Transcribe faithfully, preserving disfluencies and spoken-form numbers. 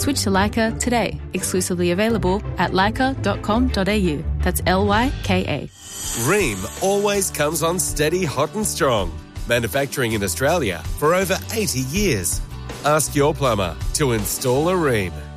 Switch to Leica today. Exclusively available at leica dot com dot a u. That's L Y K A. Rheem always comes on steady, hot and strong. Manufacturing in Australia for over eighty years. Ask your plumber to install a Rheem.